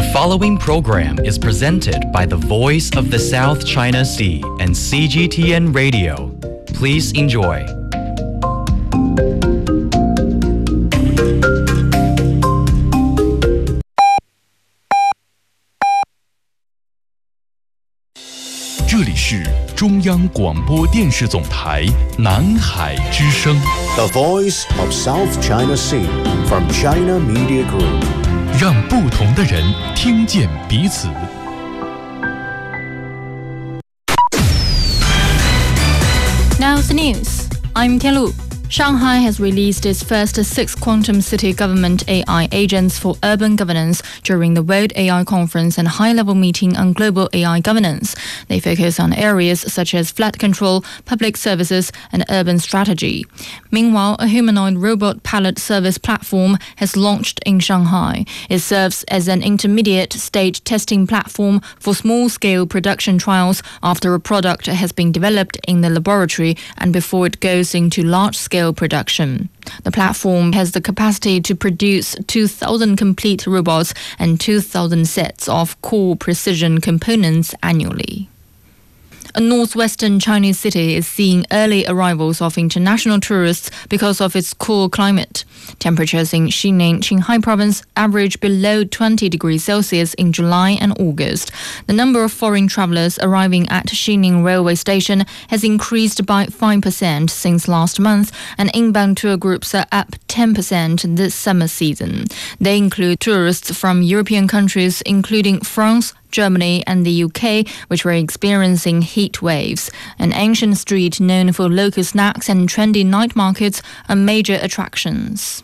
following program is presented by the Voice of the South China Sea and CGTN Radio. Please enjoy. 这里是中央广播电视总台南海之声 The Voice of South China Sea from China Media Group. 让不同的人听见彼此。 Now the news. I'm Tian Lu. Shanghai has released its first 6 quantum city government AI agents for urban governance during the World AI Conference and high-level meeting on global AI governance. They focus on areas such as flood control, public services, and urban strategy. Meanwhile, a humanoid robot pallet service platform has launched in Shanghai. It serves as an intermediate stage testing platform for small-scale production trials after a product has been developed in the laboratory and before it goes into large-scale production. The platform has the capacity to produce 2,000 complete robots and 2,000 sets of core precision components annually. A northwestern Chinese city is seeing early arrivals of international tourists because of its cool climate. Temperatures in Xining, Qinghai province average below 20 degrees Celsius in July and August. The number of foreign travelers arriving at Xining railway station has increased by 5% since last month, and inbound tour groups are up 10% this summer season. They include tourists from European countries including France, Germany and the UK, which were experiencing heat waves. An ancient street known for local snacks and trendy night markets are major attractions.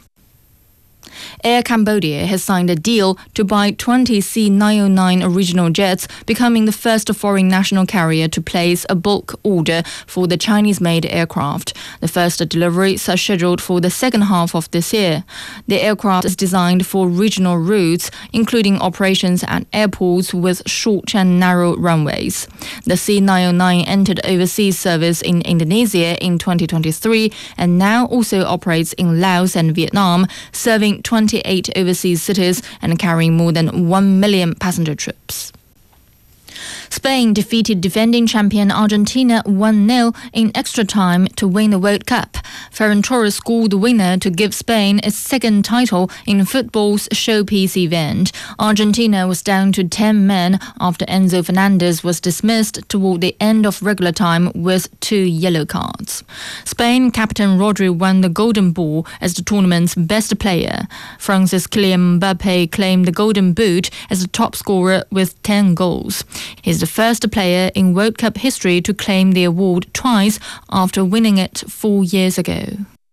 Air Cambodia has signed a deal to buy 20 C909 original jets, becoming the first foreign national carrier to place a bulk order for the Chinese-made aircraft. The first deliveries are scheduled for the second half of this year. The aircraft is designed for regional routes, including operations at airports with short and narrow runways. The C909 entered overseas service in Indonesia in 2023 and now also operates in Laos and Vietnam, serving 28 overseas cities and carrying more than 1 million passenger trips. Spain defeated defending champion Argentina 1-0 in extra time to win the World Cup. Ferran Torres scored the winner to give Spain its second title in football's showpiece event. Argentina was down to 10 men after Enzo Fernandez was dismissed toward the end of regular time with 2 yellow cards. Spain captain Rodri won the Golden Ball as the tournament's best player. France's Kylian Mbappé claimed the Golden Boot as the top scorer with 10 goals. He's the first player in World Cup history to claim the award twice after winning it 4 years ago.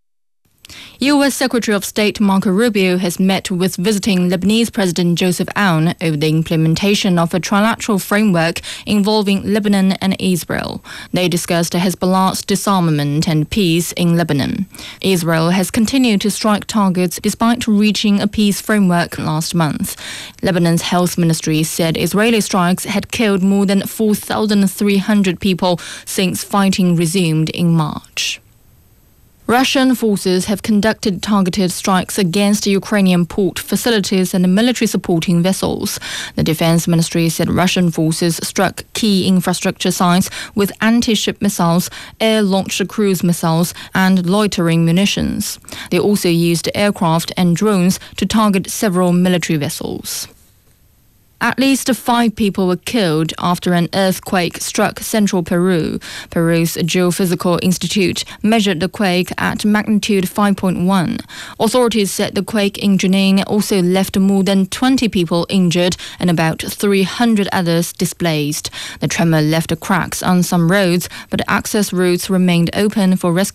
U.S. Secretary of State Marco Rubio has met with visiting Lebanese President Joseph Aoun over the implementation of a trilateral framework involving Lebanon and Israel. They discussed Hezbollah's disarmament and peace in Lebanon. Israel has continued to strike targets despite reaching a peace framework last month. Lebanon's health ministry said Israeli strikes had killed more than 4,300 people since fighting resumed in March. Russian forces have conducted targeted strikes against Ukrainian port facilities and military supporting vessels. The defense ministry said Russian forces struck key infrastructure sites with anti-ship missiles, air-launched cruise missiles, and loitering munitions. They also used aircraft and drones to target several military vessels. At least 5 people were killed after an earthquake struck central Peru. Peru's Geophysical Institute measured the quake at magnitude 5.1. Authorities said the quake in Junín also left more than 20 people injured and about 300 others displaced. The tremor left cracks on some roads, but access routes remained open for rescue